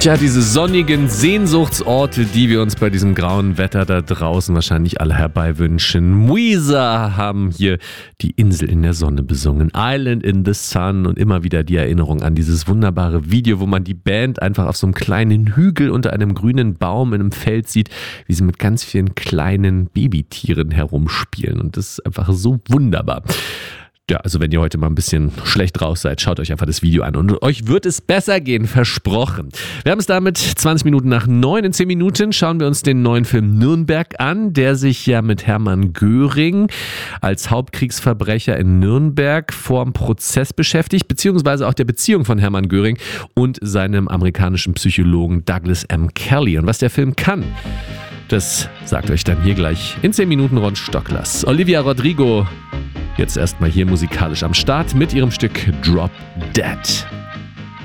Tja, diese sonnigen Sehnsuchtsorte, die wir uns bei diesem grauen Wetter da draußen wahrscheinlich alle herbeiwünschen. Weezer haben hier die Insel in der Sonne besungen. Island in the Sun und immer wieder die Erinnerung an dieses wunderbare Video, wo man die Band einfach auf so einem kleinen Hügel unter einem grünen Baum in einem Feld sieht, wie sie mit ganz vielen kleinen Babytieren herumspielen. Und das ist einfach so wunderbar. Ja, also wenn ihr heute mal ein bisschen schlecht raus seid, schaut euch einfach das Video an und euch wird es besser gehen, versprochen. Wir haben es damit 20 Minuten nach 9. In 10 Minuten schauen wir uns den neuen Film Nürnberg an, der sich ja mit Hermann Göring als Hauptkriegsverbrecher in Nürnberg vorm Prozess beschäftigt, beziehungsweise auch der Beziehung von Hermann Göring und seinem amerikanischen Psychologen Douglas M. Kelly. Und was der Film kann, das sagt euch dann hier gleich in 10 Minuten Ron Stocklers. Olivia Rodrigo jetzt erstmal hier musikalisch am Start mit ihrem Stück Drop Dead.